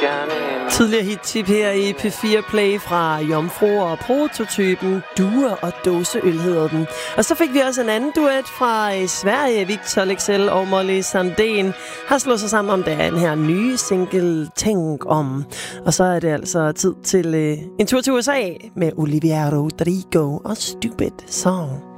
Tidligere hit-tip her i P4 Play fra Jomfru og Prototypen. Duer og dåseøl hedder den. Og så fik vi også en anden duet fra Sverige. Victor Leksell og Molly Sandén har slået sig sammen om den her nye single Tænk om. Og så er det altså tid til en tur til USA med Olivia Rodrigo og Stupid Song.